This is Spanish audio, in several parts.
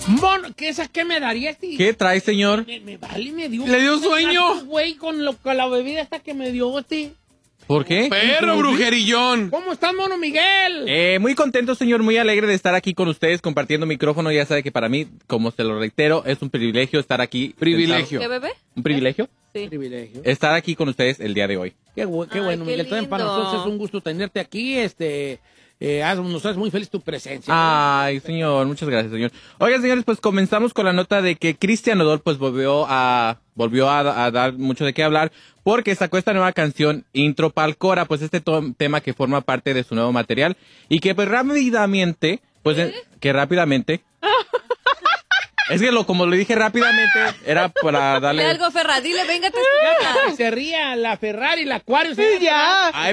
¿Qué me daría este? ¿Qué trae, señor? Me dio. ¿Le dio sueño? Güey, con la bebida esta que me dio, ¿Por qué? Perro brujerillón. ¿Cómo estás, mono Miguel? Muy contento, señor, muy alegre de estar aquí con ustedes compartiendo micrófono. Ya sabe que para mí, como se lo reitero, es un privilegio estar aquí. Privilegio. ¿Qué, bebé? ¿Un privilegio? Sí. Privilegio. Estar aquí con ustedes el día de hoy. Qué bueno, Miguel. También para lindo. nosotros es un gusto tenerte aquí. Nos haces muy feliz tu presencia. Ay, señor, muchas gracias, señor. Oigan, señores, pues comenzamos con la nota de que Cristian Nodal pues volvió a dar mucho de qué hablar porque sacó esta nueva canción, Intro Pa'l Cora, pues este tema que forma parte de su nuevo material y que pues rápidamente, es que como le dije rápidamente, era para darle... Dile algo, Ferra, dile, venga, te Se ría la Ferrari, la Aquarius. Sí, ya. Ay,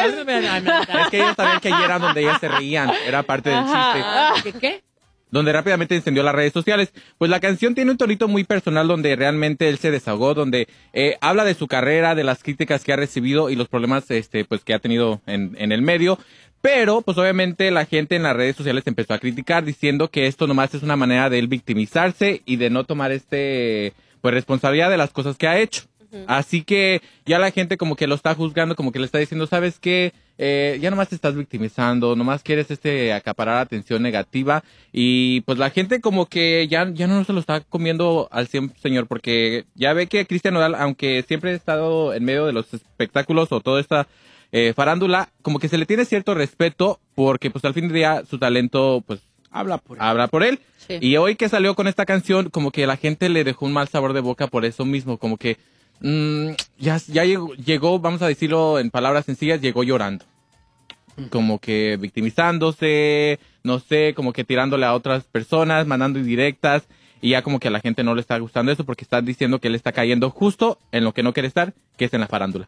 es que ellos sabían que ayer era donde ellas se reían, era parte del chiste. ¿Qué? Donde rápidamente encendió las redes sociales. Pues la canción tiene un tonito muy personal donde realmente él se desahogó, donde habla de su carrera, de las críticas que ha recibido y los problemas pues que ha tenido en el medio. Pero, pues obviamente la gente en las redes sociales empezó a criticar diciendo que esto nomás es una manera de él victimizarse y de no tomar pues responsabilidad de las cosas que ha hecho. Así que ya la gente como que lo está juzgando, como que le está diciendo, ¿sabes qué? Ya nomás te estás victimizando, nomás quieres acaparar atención negativa y pues la gente como que ya no se lo está comiendo al 100, señor, porque ya ve que Cristian Nodal, aunque siempre ha estado en medio de los espectáculos o toda esta farándula, como que se le tiene cierto respeto porque pues al fin del día su talento pues habla por él. Sí. Y hoy que salió con esta canción, como que la gente le dejó un mal sabor de boca por eso mismo, como que ya llegó, vamos a decirlo en palabras sencillas, llegó llorando. Como que victimizándose, no sé, como que tirándole a otras personas, mandando indirectas, y ya como que a la gente no le está gustando eso porque están diciendo que él está cayendo justo en lo que no quiere estar, que es en la farándula.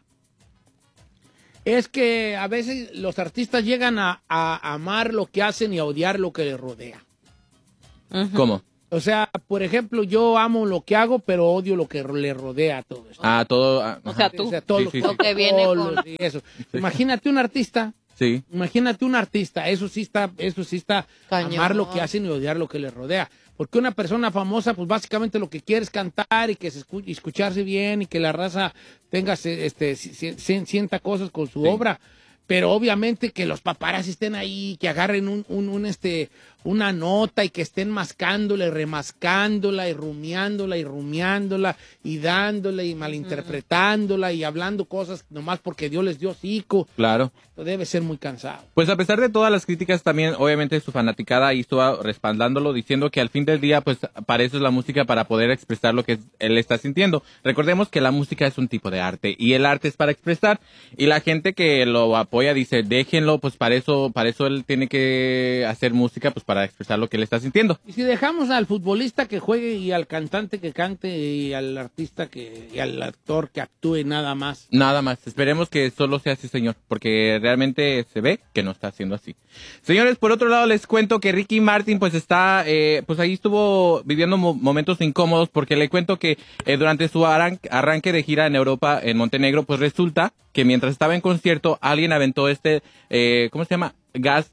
Es que a veces los artistas llegan a amar lo que hacen y a odiar lo que les rodea. ¿Cómo? O sea, por ejemplo, yo amo lo que hago, pero odio lo que le rodea a todo esto. O sea, tú. O sea, todo sí, lo que viene con... y eso. Sí. Imagínate un artista. Sí. Imagínate un artista. Eso sí está Cañón. Amar lo que hacen y odiar lo que le rodea. Porque una persona famosa, pues básicamente lo que quiere es cantar y que y escucharse bien y que la raza tenga, sienta cosas con su obra. Pero obviamente que los paparazzi estén ahí, que agarren una nota y que estén mascándola y remascándola y rumiándola y dándola y malinterpretándola y hablando cosas nomás porque Dios les dio hocico. Claro. Debe ser muy cansado. Pues a pesar de todas las críticas también, obviamente su fanaticada ahí estuvo respaldándolo, diciendo que al fin del día, pues para eso es la música, para poder expresar lo que él está sintiendo. Recordemos que la música es un tipo de arte y el arte es para expresar, y la gente que lo apoya dice, déjenlo, pues para eso él tiene que hacer música, pues para expresar lo que él está sintiendo. Y si dejamos al futbolista que juegue y al cantante que cante y al artista y al actor que actúe nada más. Nada más, esperemos que solo sea así, señor, porque realmente se ve que no está haciendo así. Señores, por otro lado les cuento que Ricky Martin pues está, pues ahí estuvo viviendo momentos incómodos, porque le cuento que durante su arranque de gira en Europa, en Montenegro, pues resulta que mientras estaba en concierto, alguien aventó ¿cómo se llama? Gas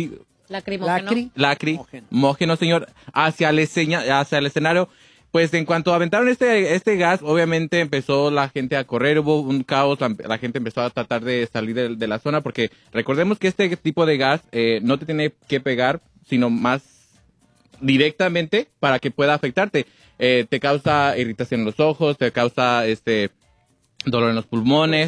lacrimógeno, señor, hacia el escenario. Pues en cuanto aventaron este gas, obviamente empezó la gente a correr, hubo un caos, la gente empezó a tratar de salir de la zona, porque recordemos que este tipo de gas no te tiene que pegar, sino más directamente para que pueda afectarte. Te causa irritación en los ojos, te causa dolor en los pulmones,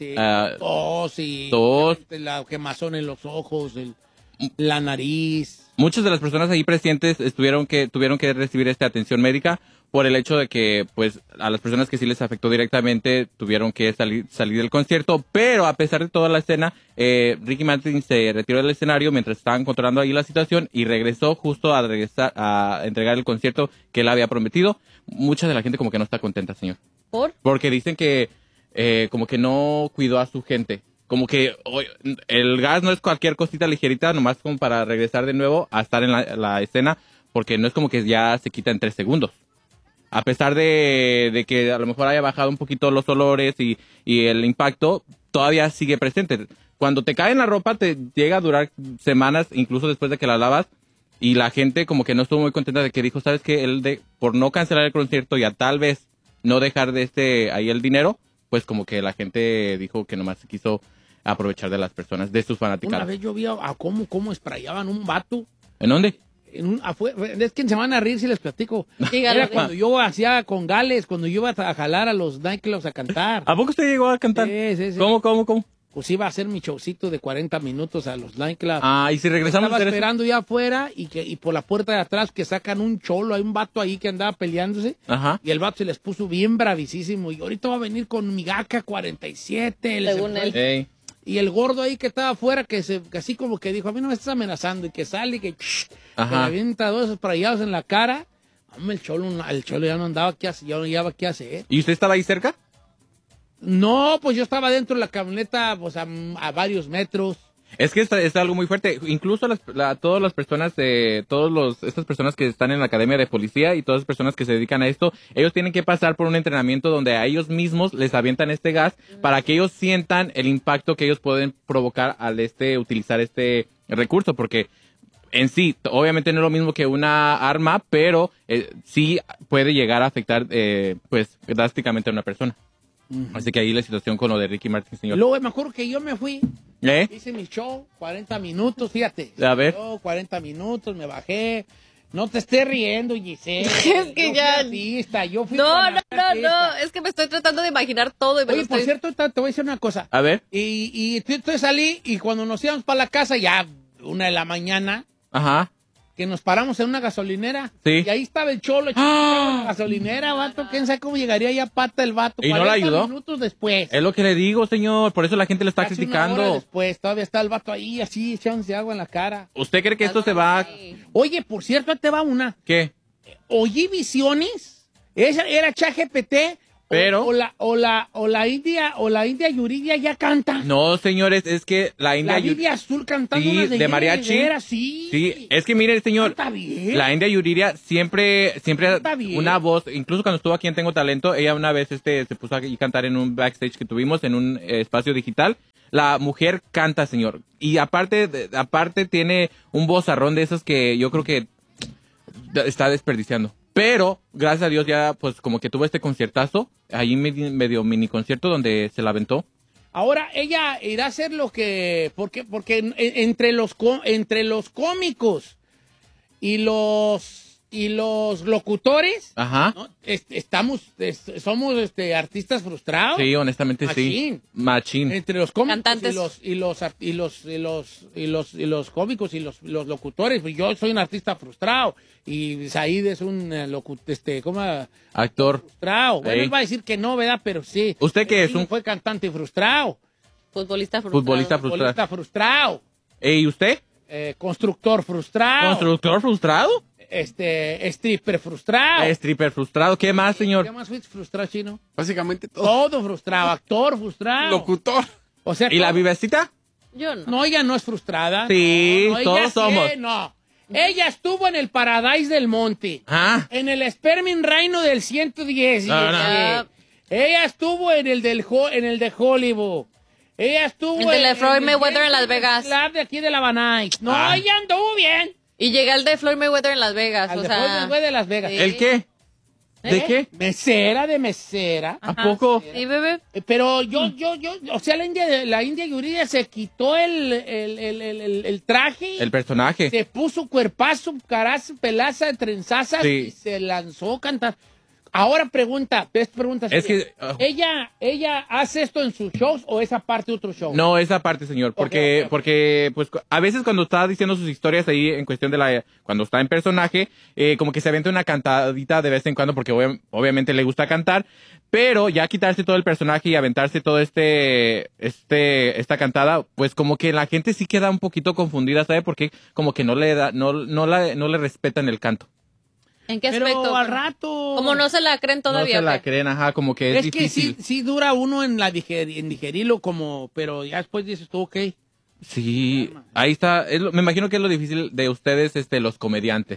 tos, la quemazón en los ojos, la nariz. Muchas de las personas ahí presentes tuvieron que recibir esta atención médica por el hecho de que, pues, a las personas que sí les afectó directamente tuvieron que salir del concierto, pero a pesar de toda la escena, Ricky Martin se retiró del escenario mientras estaban controlando ahí la situación y regresó justo a entregar el concierto que él había prometido. Mucha de la gente como que no está contenta, señor. ¿Por? Porque dicen que como que no cuidó a su gente. Como que el gas no es cualquier cosita ligerita, nomás como para regresar de nuevo a estar en la escena, porque no es como que ya se quita en 3 segundos. A pesar de que a lo mejor haya bajado un poquito los olores y el impacto, todavía sigue presente. Cuando te cae en la ropa, te llega a durar semanas, incluso después de que la lavas, Y la gente como que no estuvo muy contenta de que dijo, ¿sabes qué? Por no cancelar el concierto y a tal vez no dejar de ahí el dinero, pues como que la gente dijo que nomás se quiso aprovechar de las personas, de sus fanáticos. Una vez yo vi a cómo sprayaban un vato. ¿En dónde? Es que se van a reír si les platico. Era cuando yo hacía con Gales, cuando yo iba a jalar a los nightclubs a cantar. ¿A poco usted llegó a cantar? Sí. ¿Cómo? Pues iba a hacer mi showcito de 40 minutos a los nightclubs. Ah, y si regresamos Estaba a hacer eso? esperando ya afuera y por la puerta de atrás que sacan un cholo, hay un vato ahí que andaba peleándose. Ajá. Y el vato se les puso bien bravísimo. Y ahorita va a venir con mi gaca 47. Según él. Ey. Y el gordo ahí que estaba afuera, que así como que dijo, a mí no me estás amenazando. Y que sale y que le Ajá. avienta dos esprayados en la cara. Hombre, el cholo ya no andaba, ya no llevaba qué hacer. ¿Y usted estaba ahí cerca? No, pues yo estaba dentro de la camioneta, pues a varios metros. Es que es algo muy fuerte. Incluso todas las personas, estas personas que están en la academia de policía y todas las personas que se dedican a esto, ellos tienen que pasar por un entrenamiento donde a ellos mismos les avientan este gas para que ellos sientan el impacto que ellos pueden provocar al utilizar este recurso, porque en sí, obviamente no es lo mismo que una arma, pero sí puede llegar a afectar, pues, drásticamente a una persona. Así que ahí la situación con lo de Ricky Martin, señor. Luego me acuerdo que yo me fui, ¿Eh? hice mi show, 40 minutos, fíjate. A ver. Yo, 40 minutos, me bajé. No te estés riendo, Giselle. Es que Yo ya- fui artista, yo fui No, artista. es que me estoy tratando de imaginar todo y me Oye, lo por estoy... cierto, te voy a decir una cosa. A ver. Y entonces salí y cuando nos íbamos para la casa, ya 1 de la mañana, Ajá. que nos paramos en una gasolinera. Sí. Y ahí estaba el cholo echando en la gasolinera, vato. ¿Quién sabe cómo llegaría ya pata el vato? ¿Y no la 40 ayudó? minutos después. Es lo que le digo, señor. Por eso la gente le está Casi 1 hora criticando. después, todavía está el vato ahí, así, echándose agua en la cara. ¿Usted cree que esto se va a... Oye, por cierto, ahí te va una. ¿Qué? Oye, Visiones. Esa era ChatGPT. Pero- O la India Yuridia ya canta. No, señores, es que la India... La India Azul cantando Sí, unas de Jenny mariachi. Rivera, sí. Sí, es que mire, señor, Canta bien. la India Yuriria siempre Está bien. una voz, incluso cuando estuvo aquí en Tengo Talento, ella una vez se puso a cantar en un backstage que tuvimos en un espacio digital. La mujer canta, señor, y aparte tiene un vozarrón de esos que yo creo que está desperdiciando. Pero, gracias a Dios, ya pues como que tuvo este conciertazo, ahí medio mini concierto donde se la aventó. Ahora ella irá a hacer lo que... Porque entre los cómicos y los locutores, Ajá. ¿no? Somos artistas frustrados. Sí, honestamente Machín. sí. Machín. Entre los cómicos Cantantes. y los cómicos y los locutores, pues yo soy un artista frustrado y Said es un ¿cómo? Actor. Frustrado. Bueno, Ey. él va a decir que no, ¿verdad? Pero sí. ¿Usted qué es? Sí, fue cantante frustrado. Futbolista frustrado. Futbolista frustrado. Futbolista frustrado. ¿Y usted? Constructor frustrado. ¿Constructor frustrado? Stripper frustrado. Stripper frustrado. ¿Qué más, ¿Qué señor? más fuiste frustrado, Chino? Básicamente todo. Todo frustrado. Actor frustrado. Locutor. O sea, ¿Y la todo- vivecita? Yo no. No, ella no es frustrada. Sí, No, ella todos sí, somos. No. Ella estuvo en el Paradise del Monte. Ah, En el Sperming Reino del 110. No, no. Sí. Ella estuvo en el de Hollywood. Ella estuvo El de la Floyd el Mayweather en Las Gentleman's Vegas. Club de aquí de la Van Nuys. No, Ah. ella anduvo bien. Y llegué al de Floyd Mayweather en Las Vegas. Al o de sea, Floyd Mayweather de Las Vegas. Sí. ¿el qué? ¿De ¿Eh? qué? Mesera de mesera. ¿A poco? ¿Y bebé? Pero o sea, la India Yuridia se quitó el traje. El personaje. Se puso cuerpazo, carazo, pelaza, trenzazas Sí. y se lanzó a cantar. Ahora pregunta. Es que, ¿Ella hace esto en sus shows o es aparte de otro show? No, esa parte, señor, porque, Ok. porque, pues, a veces cuando está diciendo sus historias ahí en cuestión de cuando está en personaje, como que se avienta una cantadita de vez en cuando porque obviamente le gusta cantar, pero ya quitarse todo el personaje y aventarse todo esta cantada, pues como que la gente sí queda un poquito confundida, ¿sabe? Porque como que no le respetan el canto. ¿En qué Pero aspecto? al rato. Como no se la creen todavía. No se ¿o la qué? creen, ajá, como que es Es que difícil. sí dura uno en digerirlo pero ya después dices tú, ok. Sí, ahí está. Me imagino que es lo difícil de ustedes, los comediantes.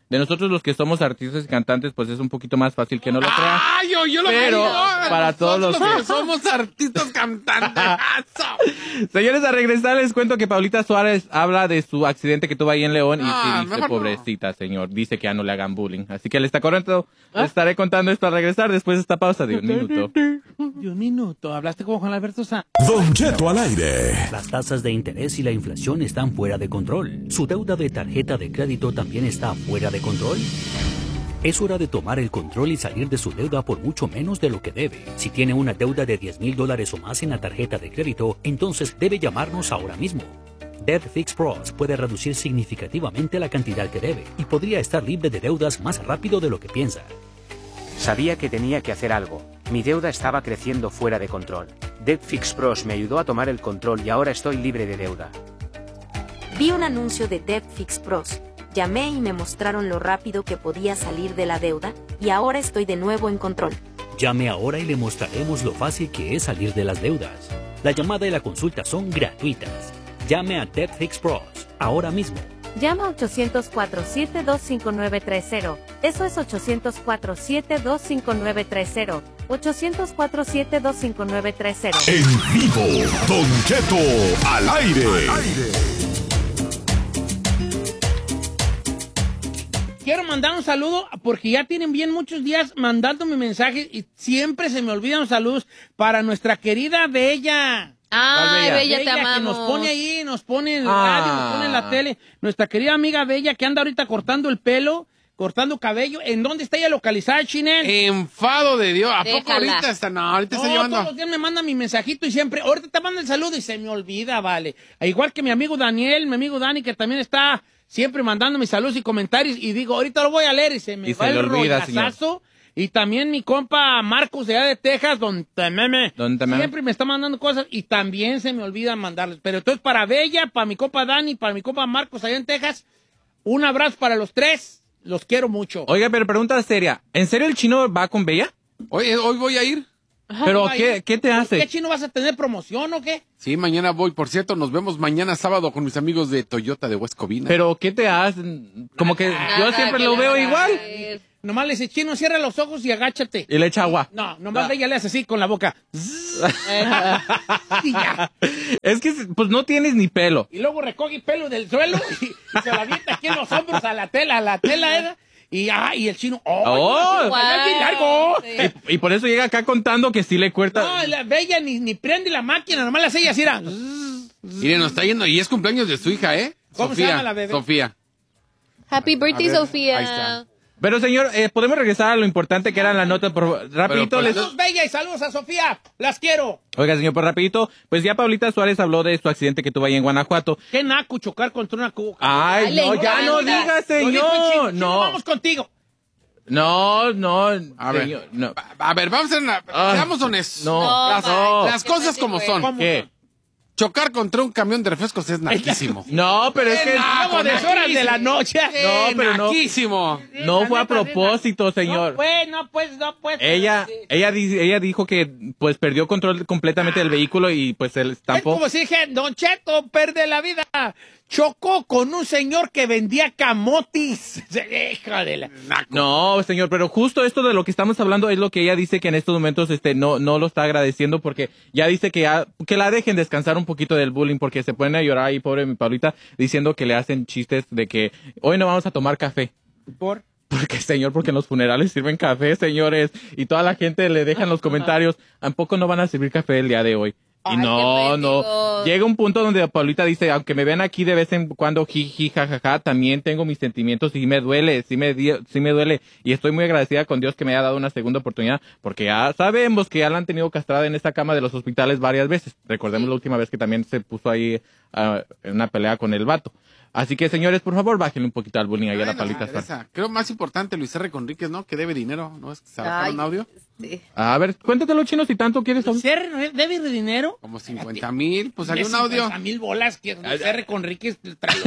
De nosotros los que somos artistas y cantantes, pues es un poquito más fácil que no lo crean. ¡Ah, yo lo Pero creo! para todos Nosotros los que somos artistas cantantes. Señores, a regresar les cuento que Paulita Suárez habla de su accidente que tuvo ahí en León y Ah, sí dice, mejor no. pobrecita señor, dice que ya no le hagan bullying. Así que le está corriendo, le estaré contando esto al regresar después de esta pausa de un minuto. De un minuto. Hablaste como Juan Alberto Sanz. Don Cheto al aire. Las tasas de interés y la inflación están fuera de control. ¿Su deuda de tarjeta de crédito también está fuera de control? Es hora de tomar el control y salir de su deuda por mucho menos de lo que debe. Si tiene una deuda de $10,000 o más en la tarjeta de crédito, entonces debe llamarnos ahora mismo. Debt Fix Pros puede reducir significativamente la cantidad que debe y podría estar libre de deudas más rápido de lo que piensa. Sabía que tenía que hacer algo. Mi deuda estaba creciendo fuera de control. Debt Fix Pros me ayudó a tomar el control y ahora estoy libre de deuda. Vi un anuncio de Debt Fix Pros. Llamé y me mostraron lo rápido que podía salir de la deuda, y ahora estoy de nuevo en control. Llame ahora y le mostraremos lo fácil que es salir de las deudas. La llamada y la consulta son gratuitas. Llame a Debt Fix Pros ahora mismo. Llama 800-472-5930. Eso es 800-472-5930. 800-472-5930. En vivo, Don Cheto al aire. Quiero mandar un saludo porque ya tienen bien muchos días mandándome mensajes y siempre se me olvidan los saludos para nuestra querida Bella. Ay, Bella, te Que amamos. nos pone ahí, nos pone en el radio, nos pone en la tele. Nuestra querida amiga Bella que anda ahorita cortando el pelo, cortando cabello. ¿En dónde está ella localizada, Chinel? Enfado de Dios. ¿A poco Déjala. ahorita está? No, ahorita está No, llevando. todos los días me manda mi mensajito y siempre, ahorita te manda el saludo y se me olvida, vale. Igual que mi amigo Daniel, mi amigo Dani, que también está siempre mandando mis saludos y comentarios y digo, ahorita lo voy a leer y se me Y va se le el olvida, rollazazo. Y también mi compa Marcos de allá de Texas, don Tememe, siempre me está mandando cosas y también se me olvida mandarles. Pero entonces para Bella, para mi compa Dani, para mi compa Marcos allá en Texas, un abrazo para los tres, los quiero mucho. Oiga, pero pregunta seria, ¿en serio el chino va con Bella? Hoy voy a ir. ¿Pero Ay, qué te hace? ¿Qué chino vas a tener promoción o qué? Sí, mañana voy. Por cierto, nos vemos mañana sábado con mis amigos de Toyota de West Covina. ¿Pero qué te hace? Como que yo Nada siempre que lo le veo haga. igual. Nomás le dice, chino, cierra los ojos y agáchate. Y le echa agua. No, nomás Bella le hace así con la boca. Y ya. Es que, pues, no tienes ni pelo. Y luego recoge pelo del suelo y se la avienta aquí en los hombros a la tela era. Y el chino, ¡Oh! ¡Es bien largo! Sí. Y por eso llega acá contando que sí le cuesta. No, la Bella ni prende la máquina, nomás la hace ella así. Era. Miren, nos está yendo. Y es cumpleaños de su hija, ¿eh? ¿Cómo se Sofía, llama la bebé? Sofía. Happy birthday, A ver, Sofía. ahí está. Pero, señor, podemos regresar a lo importante que era la nota. Rapidito, Pero, les... Saludos, Bella, y saludos a Sofía. Las quiero. Oiga, señor, pues rapidito, pues ya Paulita Suárez habló de su accidente que tuvo ahí en Guanajuato. Qué naco chocar contra una cuca. Ay, Ay, le no, ya no encanta. diga, Lo dijo el señor. chino, No, vamos contigo. no, A ver, señor, no. a ver, vamos a seamos honestos. No, Las, no. las cosas como son. ¿Cómo? ¿Qué? Chocar contra un camión de refrescos es naquísimo. No, pero es que Luego de horas de la noche. No, pero no. Naquísimo. no fue a neta, propósito, No, señor. no pues. Ella dijo que pues perdió control completamente del vehículo y pues él Es estampó. como si dije, Don Cheto, pierde la vida. Chocó con un señor que vendía camotis. Hija de la... No, señor, pero justo esto de lo que estamos hablando es lo que ella dice que en estos momentos no lo está agradeciendo porque ya dice que la dejen descansar un poquito del bullying porque se ponen a llorar ahí, pobre mi Paulita, diciendo que le hacen chistes de que hoy no vamos a tomar café. ¿Por? Porque, señor, porque en los funerales sirven café, señores, y toda la gente le deja en los comentarios, tampoco no van a servir café el día de hoy. Y Ay, no, qué no. mendigos. Llega un punto donde Paulita dice, aunque me vean aquí de vez en cuando, jiji, jajaja, también tengo mis sentimientos y me duele, sí me duele. Y estoy muy agradecida con Dios que me haya dado una segunda oportunidad, porque ya sabemos que ya la han tenido castrada en esta cama de los hospitales varias veces. Recordemos la última vez que también se puso ahí en una pelea con el vato. Así que, señores, por favor, bájenle un poquito al bullying ahí a la Paulita Suárez. Creo más importante Luis R. Conríquez, ¿no? Que debe dinero, ¿no? Es que se Ay, un audio. sí. A ver, cuéntatelo, chino, si tanto quieres saber. ¿Ser debe de dinero? Como 50,000, pues salió un audio. 50,000 bolas que R. Conríquez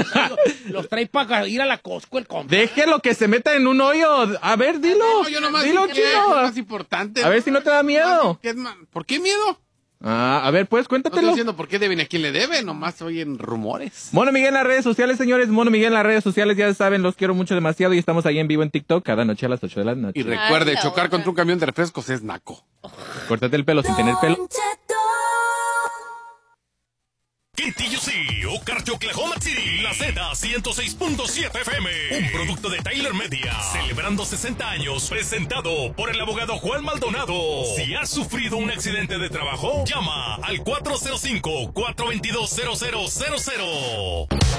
los trae para ir a la Costco el compa. Déjelo que se meta en un hoyo. A ver, dilo. No, yo nomás Dilo, dije que es chino. más importante. A ver si no te da miedo. ¿Por qué miedo? A ver, pues No estoy cuéntatelo. diciendo por qué deben y a quién le deben, nomás oyen rumores. Mono Miguel en las redes sociales, señores. Mono Miguel en las redes sociales, ya saben, los quiero mucho demasiado y estamos ahí en vivo en TikTok cada noche a las 8 de la noche. Y recuerde, Ay, la chocar otra. contra un camión de refrescos es naco. Córtate el pelo sin tener pelo. KTUC, Ocarche, Oklahoma City, la Z106.7 FM, un producto de Tyler Media, celebrando 60 años, presentado por el abogado Juan Maldonado. Si has sufrido un accidente de trabajo, llama al 405-422-0000.